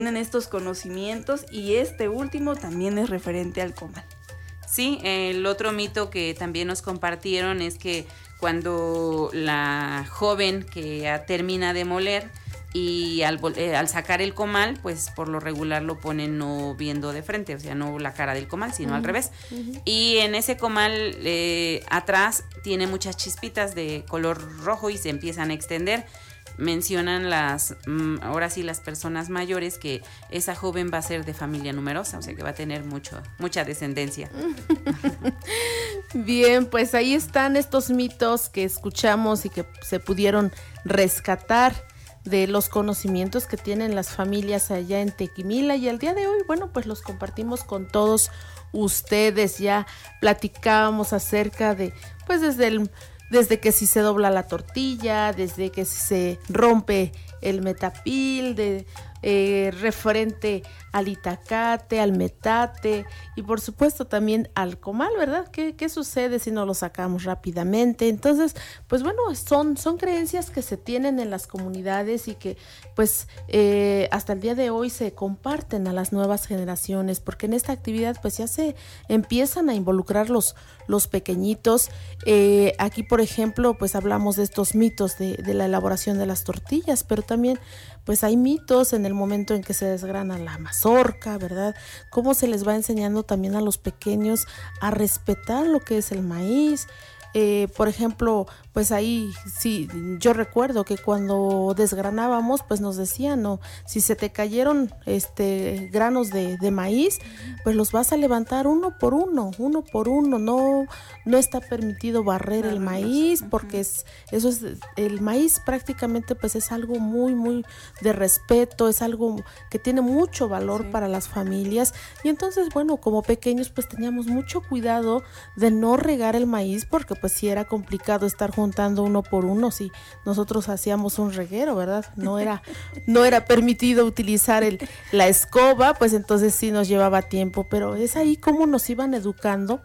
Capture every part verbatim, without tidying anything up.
tienen estos conocimientos, y este último también es referente al comal. Sí, el otro mito que también nos compartieron es que cuando la joven que ya termina de moler y al, eh, al sacar el comal, pues por lo regular lo ponen no viendo de frente, o sea, no la cara del comal, sino uh-huh. al revés. Uh-huh. Y en ese comal eh, atrás tiene muchas chispitas de color rojo y se empiezan a extender. Mencionan las, ahora sí, las personas mayores, que esa joven va a ser de familia numerosa, o sea que va a tener mucho, mucha descendencia. Bien, pues ahí están estos mitos que escuchamos y que se pudieron rescatar de los conocimientos que tienen las familias allá en Tequimila, y al día de hoy, bueno, pues los compartimos con todos ustedes. Ya platicábamos acerca de, pues desde el Desde que si se dobla la tortilla, desde que si se rompe el metapil, de eh, referente al itacate, al metate y por supuesto también al comal, ¿verdad? ¿Qué, qué sucede si no lo sacamos rápidamente? Entonces, pues bueno, son, son creencias que se tienen en las comunidades y que pues eh, hasta el día de hoy se comparten a las nuevas generaciones, porque en esta actividad pues ya se empiezan a involucrar los, los pequeñitos. Eh, aquí, por ejemplo, pues hablamos de estos mitos de, de la elaboración de las tortillas, pero también pues hay mitos en el momento en que se desgrana la mazorca, ¿verdad? Cómo se les va enseñando también a los pequeños a respetar lo que es el maíz. Eh, por ejemplo, pues ahí sí, yo recuerdo que cuando desgranábamos, pues nos decían, no, si se te cayeron este granos de, de maíz, pues los vas a levantar uno por uno, uno por uno, no, no está permitido barrer el maíz, porque es, eso es, el maíz prácticamente pues es algo muy, muy de respeto, es algo que tiene mucho valor sí. para las familias, y entonces, bueno, como pequeños pues teníamos mucho cuidado de no regar el maíz, porque pues sí era complicado estar juntando uno por uno, si nosotros hacíamos un reguero, ¿verdad? No era, no era permitido utilizar el, la escoba, pues entonces sí nos llevaba tiempo, pero es ahí como nos iban educando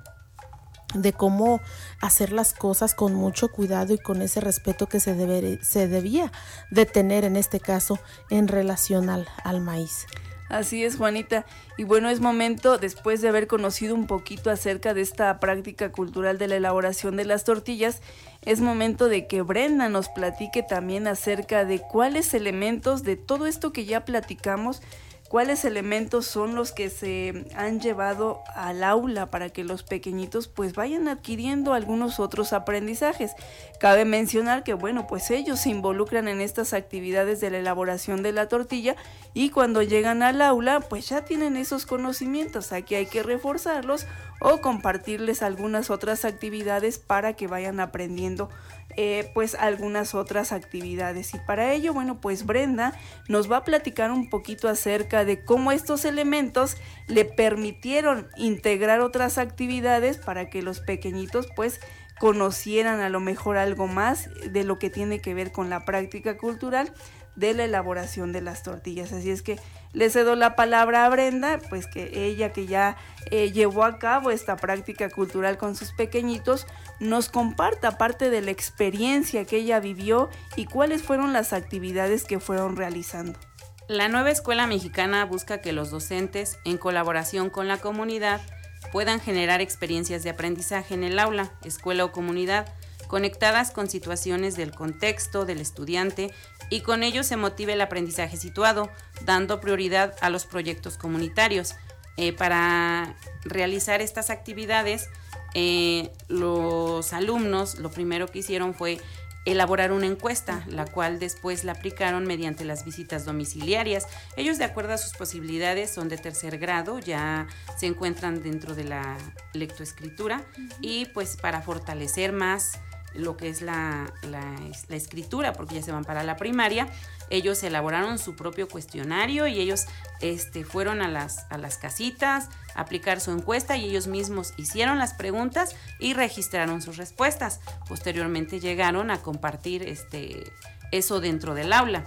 de cómo hacer las cosas con mucho cuidado y con ese respeto que se, debe, se debía de tener en este caso en relación al, al maíz. Así es, Juanita. Y bueno, es momento, después de haber conocido un poquito acerca de esta práctica cultural de la elaboración de las tortillas, es momento de que Brenda nos platique también acerca de cuáles elementos de todo esto que ya platicamos, cuáles elementos son los que se han llevado al aula para que los pequeñitos pues vayan adquiriendo algunos otros aprendizajes. Cabe mencionar que bueno, pues ellos se involucran en estas actividades de la elaboración de la tortilla y cuando llegan al aula pues ya tienen esos conocimientos. Aquí hay que reforzarlos o compartirles algunas otras actividades para que vayan aprendiendo eh, pues algunas otras actividades. Y para ello, bueno, pues Brenda nos va a platicar un poquito acerca de cómo estos elementos le permitieron integrar otras actividades para que los pequeñitos pues conocieran a lo mejor algo más de lo que tiene que ver con la práctica cultural de la elaboración de las tortillas. Así es que le cedo la palabra a Brenda, pues que ella que ya eh, llevó a cabo esta práctica cultural con sus pequeñitos, nos comparta parte de la experiencia que ella vivió y cuáles fueron las actividades que fueron realizando. La nueva escuela mexicana busca que los docentes, en colaboración con la comunidad, puedan generar experiencias de aprendizaje en el aula, escuela o comunidad, conectadas con situaciones del contexto del estudiante y con ello se motive el aprendizaje situado, dando prioridad a los proyectos comunitarios. Eh, para realizar estas actividades, eh, los alumnos lo primero que hicieron fue elaborar una encuesta, la cual después la aplicaron mediante las visitas domiciliarias. Ellos, de acuerdo a sus posibilidades, son de tercer grado, ya se encuentran dentro de la lectoescritura uh-huh. y pues para fortalecer más lo que es la, la, la escritura, porque ya se van para la primaria, ellos elaboraron su propio cuestionario y ellos este, fueron a las, a las casitas a aplicar su encuesta y ellos mismos hicieron las preguntas y registraron sus respuestas. Posteriormente llegaron a compartir este, eso dentro del aula.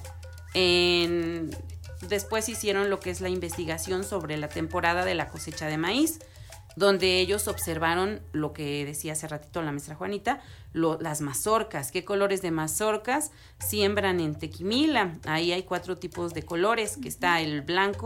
En, después hicieron lo que es la investigación sobre la temporada de la cosecha de maíz, donde ellos observaron lo que decía hace ratito la maestra Juanita, lo, las mazorcas, qué colores de mazorcas siembran en Tequimila. Ahí hay cuatro tipos de colores, que está el blanco,